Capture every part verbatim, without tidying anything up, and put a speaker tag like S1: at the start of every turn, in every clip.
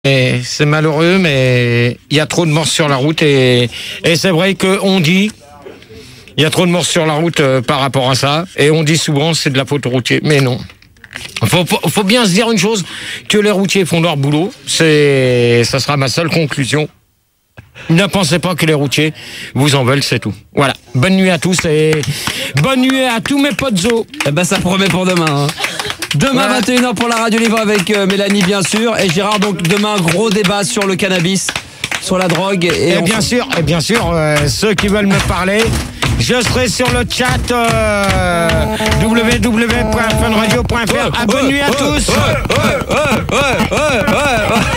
S1: Et c'est malheureux, mais il y a trop de morts sur la route et, et c'est vrai qu'on dit il y a trop de morts sur la route euh, par rapport à ça et on dit souvent c'est de la faute aux routiers, mais non. Faut, faut, faut bien se dire une chose, que les routiers font leur boulot, c'est, ça sera ma seule conclusion. Ne pensez pas que les routiers vous en veulent, c'est tout. Voilà. Bonne nuit à tous et bonne nuit à tous mes potes zo.
S2: Eh ben ça promet pour demain. Hein. Demain ouais. vingt et une heures pour la radio libre avec euh, Mélanie bien sûr et Gérard. Donc demain gros débat sur le cannabis, sur la drogue et,
S1: et
S2: on...
S1: bien sûr et bien sûr euh, ceux qui veulent me parler, je serai sur le chat euh, w w w point fun radio point f r.
S2: Ouais,
S1: ah, bonne
S2: ouais,
S1: nuit à
S2: ouais,
S1: tous.
S2: Ouais, ouais, ouais, ouais, ouais, ouais, ouais.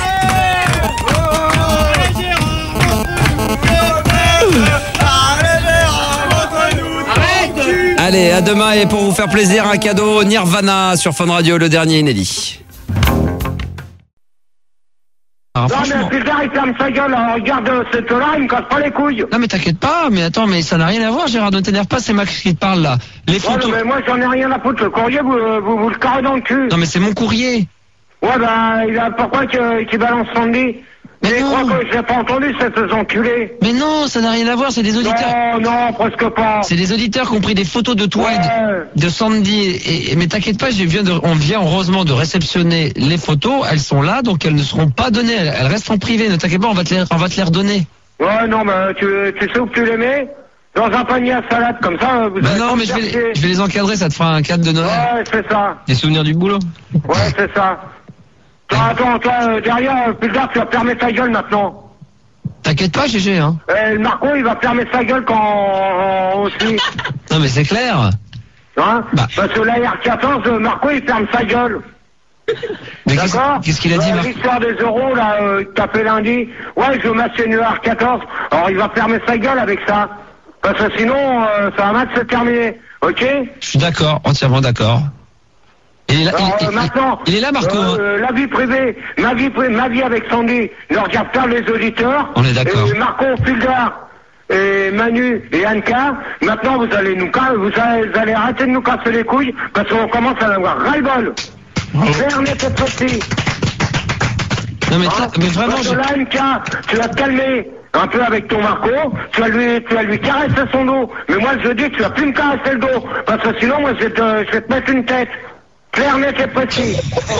S2: Allez, à demain et pour vous faire plaisir, un cadeau Nirvana sur Fun Radio, le dernier inédit.
S3: Alors, non mais plus tard il ferme sa gueule, alors regarde cette là, il me casse pas les couilles.
S4: Non mais t'inquiète pas, mais attends, mais ça n'a rien à voir Gérard, ne t'énerve pas, c'est Max qui te parle là. Les photos...
S3: Ouais, mais moi j'en ai rien à foutre, le courrier vous, vous, vous le carrez dans le cul.
S4: Non mais c'est mon courrier.
S3: Ouais bah, il a, pourquoi qu'il qu balance Sandy? Mais je crois que je l'ai pas entendu, ces enculés.
S4: Mais non, ça n'a rien à voir, c'est des auditeurs.
S3: Non, non, presque pas.
S4: C'est des auditeurs qui ont pris des photos de toi, ouais. et de, de Sandy. Et, et, mais t'inquiète pas, je viens de, on vient heureusement de réceptionner les photos. Elles sont là, donc elles ne seront pas données. Elles, elles restent en privé. Ne t'inquiète pas, on va te les, on va te les redonner.
S3: Ouais, non, mais tu, tu sais où tu les mets? Dans un panier à salade, comme ça. Vous
S4: bah non, mais je vais, je vais les encadrer. Ça te fera un cadre de Noël.
S3: Ouais, c'est ça.
S4: Des souvenirs du boulot.
S3: Ouais, c'est ça. Toi, attends, toi, euh, derrière, plus tard, tu vas fermer ta gueule maintenant.
S4: T'inquiète pas, G G, hein.
S3: Euh, le Marco, il va fermer sa gueule quand on, on aussi.
S4: Non, mais c'est clair.
S3: Hein
S4: bah.
S3: Parce que là, R quatorze, Marco, il ferme sa gueule. D'accord.
S4: Qu'est-ce qu'il a dit,
S3: euh,
S4: Marco?
S3: L'histoire des euros, là, euh, t'as fait lundi. Ouais, je m'assieds une R quatorze. Alors, il va fermer sa gueule avec ça. Parce que sinon, euh, ça va mal se terminer. Ok?
S4: Je suis d'accord, entièrement d'accord. Il est là,
S3: Alors,
S4: il,
S3: euh,
S4: il,
S3: maintenant,
S4: il est là, Marco.
S3: Euh, la vie privée, ma vie, ma vie avec Sandy, ne regarde pas les auditeurs.
S4: On est d'accord.
S3: Et Marco, Fulgar, et Manu et Anka, maintenant vous allez nous vous allez, vous allez arrêter de nous casser les couilles parce qu'on commence à avoir ras-le-bol. Faire net et précis.
S4: Non mais,
S3: hein
S4: mais vraiment,
S3: parce que là, Anka, tu vas te calmer un peu avec ton Marco, tu vas lui, tu vas lui caresser son dos. Mais moi je dis, tu vas plus me caresser le dos parce que sinon moi je vais te, je vais te mettre une tête. Clair, net et précis.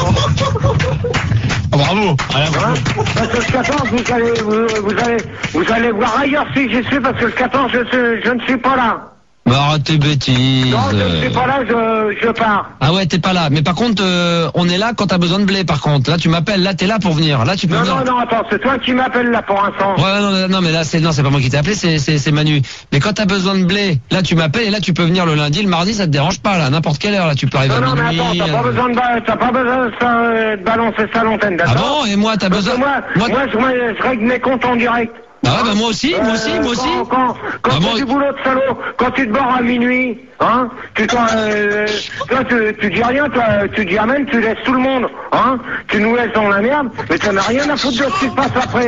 S4: Oh, bravo.
S3: Hein parce que le quatorze, vous allez, vous, vous allez, vous allez voir ailleurs si j'y suis, parce que le quatorze, je, suis, je ne suis pas là.
S4: Bah arrête tes bêtises.
S3: Non, je ne suis pas là, je, je pars.
S4: Ah ouais, t'es pas là. Mais par contre, euh, on est là quand t'as besoin de blé, par contre. Là, tu m'appelles, là, t'es là pour venir. Là, tu peux
S3: non,
S4: venir.
S3: Non, non, attends, c'est toi qui m'appelles là pour l'instant.
S4: Ouais, non, non, non, mais là, c'est, non, c'est pas moi qui t'ai appelé, c'est, c'est, c'est Manu. Mais quand t'as besoin de blé, là, tu m'appelles et là, tu peux venir le lundi, le mardi, ça te dérange pas, là, n'importe quelle heure, là, tu peux arriver
S3: non,
S4: à
S3: non,
S4: minuit.
S3: Non, mais attends, t'as pas besoin de, t'as pas besoin de, ça, de balancer ça à l'antenne, d'accord?
S4: Ah bon? Et moi, t'as besoin?
S3: Moi, moi, moi je, je règle mes comptes en direct.
S4: Ah ouais, bah moi aussi, moi aussi, moi aussi.
S3: Quand, quand, quand
S4: ah
S3: tu
S4: bon...
S3: fais du boulot de salaud, quand tu te bords à minuit, hein, tu t'en, euh, toi, tu, tu dis rien, toi, tu dis amen, tu laisses tout le monde, hein, tu nous laisses dans la merde, mais t'en as rien à foutre de ce qui se passe après.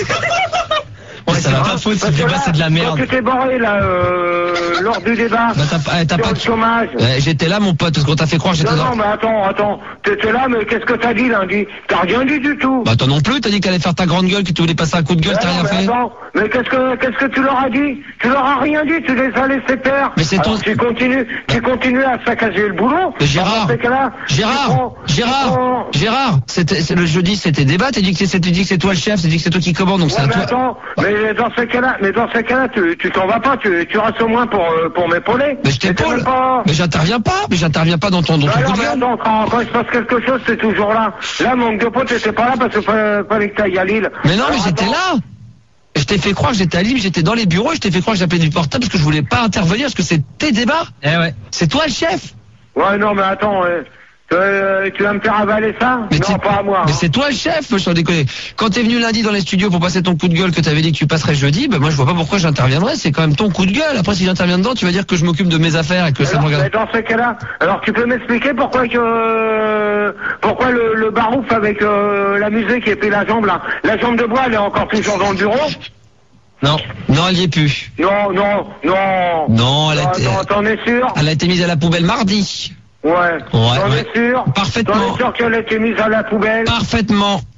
S4: Ouais, ça va pas foutre, ce débat c'est de la merde.
S3: Quand tu t'es barré là, euh, lors du débat,
S4: bah, t'as, eh, t'as
S3: sur
S4: pas
S3: le chômage.
S4: Ouais, j'étais là mon pote, parce qu'on t'a fait croire que j'étais
S3: non,
S4: là.
S3: Non mais attends, attends, t'étais là, mais qu'est-ce que t'as dit lundi? T'as rien dit du tout.
S4: Bah toi non plus, t'as dit que t'allais faire ta grande gueule, que tu voulais passer un coup de gueule,
S3: mais
S4: t'as
S3: non,
S4: rien
S3: mais
S4: fait.
S3: Attends, mais qu'est-ce que qu'est-ce que tu leur as dit? Tu leur as rien dit, tu les as laissés faire.
S4: Mais c'est
S3: Alors, ton... tu continues, tu continues à saccager le boulot.
S4: Mais Gérard,
S3: là,
S4: Gérard,
S3: prends,
S4: Gérard, prends... Gérard, c'était, c'est le jeudi, c'était débat, t'as dit que c'est, t'as dit que c'est toi le chef, t'as dit que c'est toi qui commande, donc
S3: ouais,
S4: c'est à
S3: mais
S4: toi.
S3: Attends, mais dans ce cas-là, mais dans ce cas-là, tu, tu t'en vas pas, tu, tu restes au moins pour, pour m'épauler.
S4: Mais je t'épaule.
S3: Pas...
S4: Mais j'interviens pas, mais j'interviens pas dans ton, dans ton
S3: alors,
S4: coup de
S3: mais
S4: gueule.
S3: attends, quand, quand il se passe quelque chose, c'est toujours là. Là, manque de pote, t'étais pas là parce qu'il fallait que t'ailles à Lille.
S4: Mais non,
S3: alors,
S4: mais j'étais
S3: attends.
S4: là. Je t'ai fait croire que j'étais à Lille, j'étais dans les bureaux, je t'ai fait croire que j'appelais du portable parce que je voulais pas intervenir, parce que c'est tes débats. Eh ouais. C'est toi le chef.
S3: Ouais, non, mais attends, euh, euh, tu vas me faire avaler ça?
S4: Mais
S3: non, pas à moi.
S4: Mais
S3: hein.
S4: c'est toi le chef, je t'en déconne. Quand t'es venu lundi dans les studios pour passer ton coup de gueule que t'avais dit que tu passerais jeudi, bah moi je vois pas pourquoi j'interviendrais, c'est quand même ton coup de gueule. Après si j'interviens dedans, tu vas dire que je m'occupe de mes affaires et que
S3: alors,
S4: ça me regarde.
S3: Mais dans ce cas-là, alors tu peux m'expliquer pourquoi que euh, pourquoi le, le barouf avec euh, la musique et puis la jambe là, la jambe de bois elle est encore toujours dans le bureau?
S4: Non, non, elle y est plus.
S3: Non, non, non.
S4: Non, elle a
S3: non,
S4: été.
S3: non, t'en es sûr?
S4: Elle a été mise à la poubelle mardi.
S3: Ouais.
S4: Ouais,
S3: T'en
S4: ouais.
S3: es sûr?
S4: Parfaitement.
S3: T'en es sûr qu'elle a été mise à la poubelle?
S4: Parfaitement.